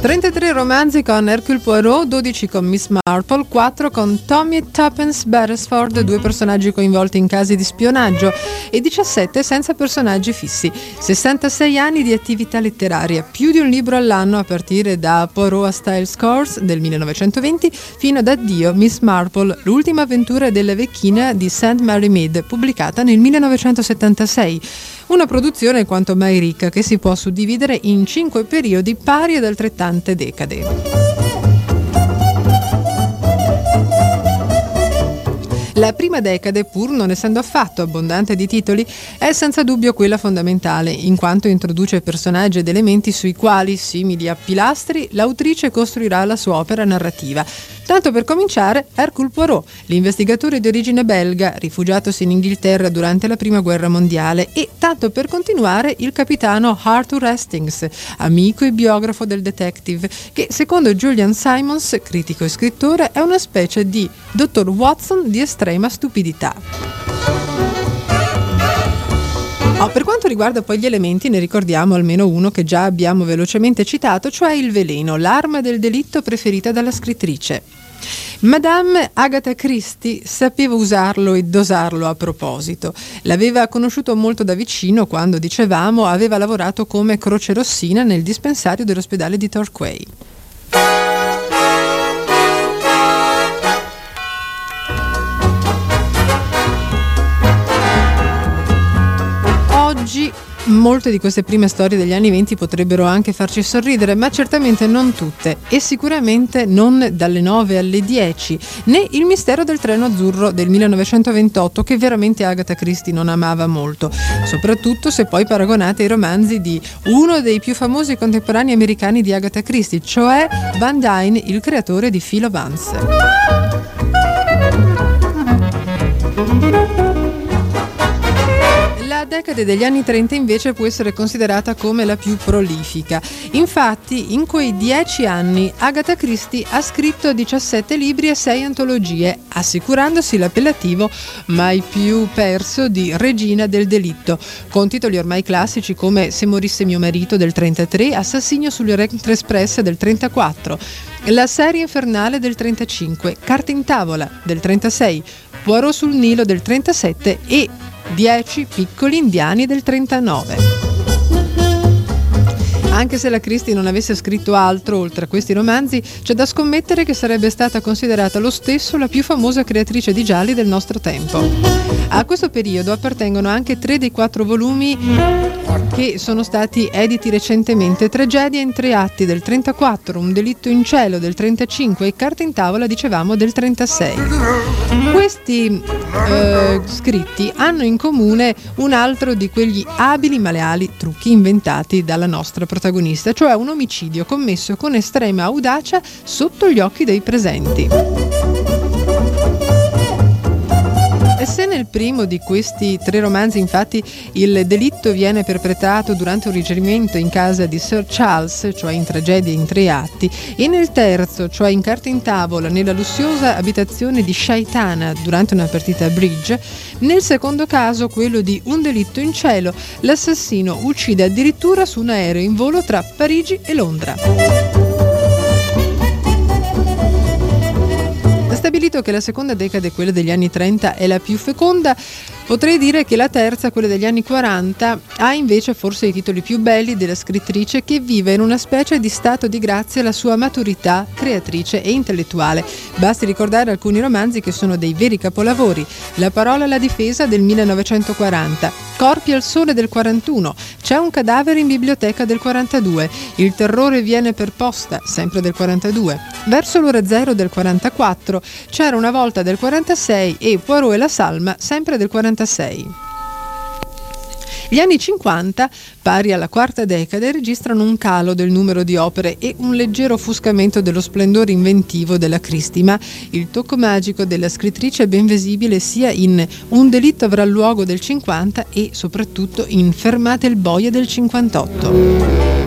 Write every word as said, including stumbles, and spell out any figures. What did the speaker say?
trentatré romanzi con Hercule Poirot, dodici con Miss Marple, quattro con Tommy e Tuppence Beresford, due personaggi coinvolti in casi di spionaggio, e diciassette senza personaggi fissi. sessantasei anni di attività letteraria, più di un libro all'anno a partire da Poirot a Styles Course del millenovecentoventi fino ad Addio Miss Marple, l'ultima avventura della vecchina di Saint Mary Mead, pubblicata nel millenovecentosettantasei. Una produzione quanto mai ricca che si può suddividere in cinque periodi pari ad altrettante decade. La prima decade, pur non essendo affatto abbondante di titoli, è senza dubbio quella fondamentale, in quanto introduce personaggi ed elementi sui quali, simili a pilastri, l'autrice costruirà la sua opera narrativa. Tanto per cominciare, Hercule Poirot, l'investigatore di origine belga, rifugiatosi in Inghilterra durante la Prima Guerra Mondiale, e tanto per continuare il capitano Arthur Hastings, amico e biografo del detective, che secondo Julian Simons, critico e scrittore, è una specie di dottor Watson di estrema stupidità. Oh, per quanto riguarda poi gli elementi, ne ricordiamo almeno uno che già abbiamo velocemente citato, cioè il veleno, l'arma del delitto preferita dalla scrittrice. Madame Agatha Christie sapeva usarlo e dosarlo a proposito. L'aveva conosciuto molto da vicino quando, dicevamo, aveva lavorato come crocerossina nel dispensario dell'ospedale di Torquay. Oggi molte di queste prime storie degli anni venti potrebbero anche farci sorridere, ma certamente non tutte, e sicuramente non dalle nove alle dieci, né Il mistero del treno azzurro del millenovecentoventotto, che veramente Agatha Christie non amava molto, soprattutto se poi paragonate ai romanzi di uno dei più famosi contemporanei americani di Agatha Christie, cioè Van Dyne, il creatore di Philo Vance. La decade degli anni trenta invece può essere considerata come la più prolifica. Infatti, in quei dieci anni Agatha Christie ha scritto diciassette libri e sei antologie, assicurandosi l'appellativo mai più perso di regina del delitto, con titoli ormai classici come Se morisse mio marito del trentatré, Assassinio sull'Orient Express del trentaquattro, La serie infernale del trentacinque, Carte in tavola del trentasei, Poirot sul Nilo del trentasette e Dieci piccoli indiani del trentanove. Anche se la Christie non avesse scritto altro oltre a questi romanzi, c'è da scommettere che sarebbe stata considerata lo stesso la più famosa creatrice di gialli del nostro tempo. A questo periodo appartengono anche tre dei quattro volumi che sono stati editi recentemente: Tragedia in tre atti del trentaquattro, Un delitto in cielo del trentacinque e Carte in tavola, dicevamo, del trentasei. Questi eh, scritti hanno in comune un altro di quegli abili ma leali trucchi inventati dalla nostra protagonista, cioè un omicidio commesso con estrema audacia sotto gli occhi dei presenti. E se nel primo di questi tre romanzi, infatti, il delitto viene perpetrato durante un ricerimento in casa di Sir Charles, cioè in Tragedia in tre atti, e nel terzo, cioè in Carte in tavola, nella lussuosa abitazione di Shaitana durante una partita a bridge, nel secondo caso, quello di Un delitto in cielo, l'assassino uccide addirittura su un aereo in volo tra Parigi e Londra. Stabilito che la seconda decade, quella degli anni trenta, è la più feconda, potrei dire che la terza, quella degli anni quaranta, ha invece forse i titoli più belli della scrittrice, che vive in una specie di stato di grazia la sua maturità creatrice e intellettuale. Basti ricordare alcuni romanzi che sono dei veri capolavori: La parola alla difesa del millenovecentoquaranta, Corpi al sole del quarantuno, C'è un cadavere in biblioteca del quarantadue, Il terrore viene per posta, sempre del quarantadue, Verso l'ora zero del quarantaquattro, C'era una volta del quarantasei e Poirot e la salma, sempre del quarantasei. Gli anni cinquanta, pari alla quarta decade, registrano un calo del numero di opere e un leggero offuscamento dello splendore inventivo della Christie, ma il tocco magico della scrittrice è ben visibile sia in Un delitto avrà luogo del cinquanta e soprattutto in Fermate il boia del cinquantotto.